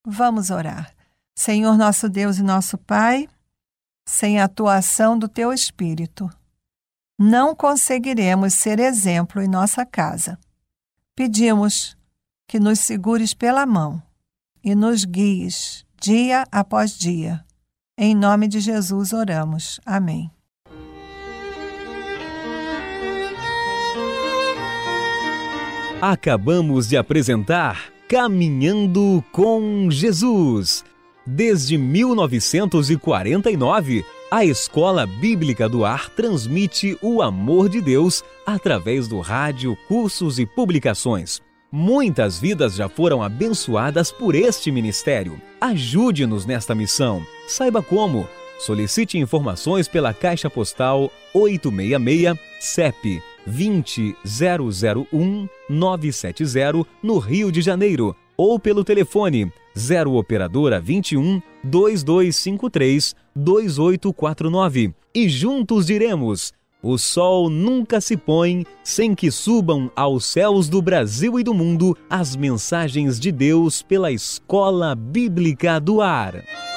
Vamos orar. Senhor, nosso Deus e nosso Pai, sem a atuação do Teu Espírito, não conseguiremos ser exemplo em nossa casa. Pedimos que nos segures pela mão e nos guies dia após dia. Em nome de Jesus oramos. Amém. Acabamos de apresentar Caminhando com Jesus. Desde 1949, a Escola Bíblica do Ar transmite o amor de Deus através do rádio, cursos e publicações. Muitas vidas já foram abençoadas por este ministério. Ajude-nos nesta missão. Saiba como. Solicite informações pela Caixa Postal 866, CEP 20001-970, no Rio de Janeiro, ou pelo telefone 0 operadora 21 2253 2849. E juntos diremos: o sol nunca se põe sem que subam aos céus do Brasil e do mundo as mensagens de Deus pela Escola Bíblica do Ar.